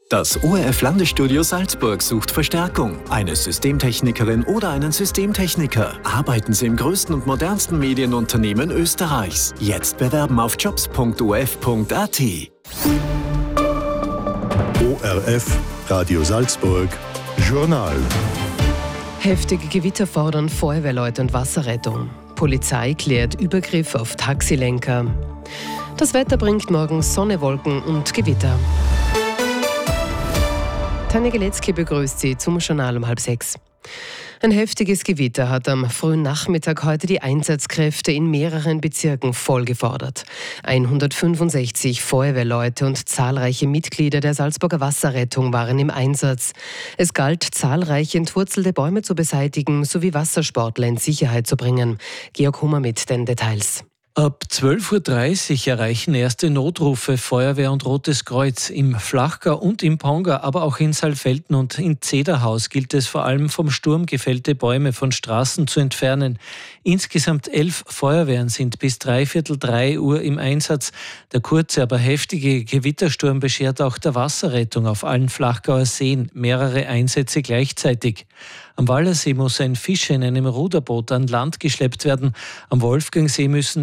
Das ORF-Landesstudio Salzburg sucht Verstärkung. Eine Systemtechnikerin oder einen Systemtechniker. Arbeiten Sie im größten und modernsten Medienunternehmen Österreichs. Jetzt bewerben auf jobs.orf.at. ORF Radio Salzburg Journal. Heftige Gewitter fordern Feuerwehrleute und Wasserrettung. Polizei klärt Übergriff auf Taxilenker. Das Wetter bringt morgen Sonne, Wolken und Gewitter. Tanja Geletzky begrüßt Sie zum Journal um 5:30. Ein heftiges Gewitter hat am frühen Nachmittag heute die Einsatzkräfte in mehreren Bezirken voll gefordert. 165 Feuerwehrleute und zahlreiche Mitglieder der Salzburger Wasserrettung waren im Einsatz. Es galt, zahlreiche entwurzelte Bäume zu beseitigen sowie Wassersportler in Sicherheit zu bringen. Georg Hummer mit den Details. Ab 12:30 Uhr erreichen erste Notrufe Feuerwehr und Rotes Kreuz. Im Flachgau und im Ponga, aber auch in Saalfelden und in Zederhaus gilt es vor allem vom Sturm gefällte Bäume von Straßen zu entfernen. Insgesamt 11 Feuerwehren sind bis 3 Uhr im Einsatz. Der kurze, aber heftige Gewittersturm beschert auch der Wasserrettung auf allen Flachgauer Seen mehrere Einsätze gleichzeitig. Am Wallersee muss ein Fischer in einem Ruderboot an Land geschleppt werden. Am Wolfgangsee müssen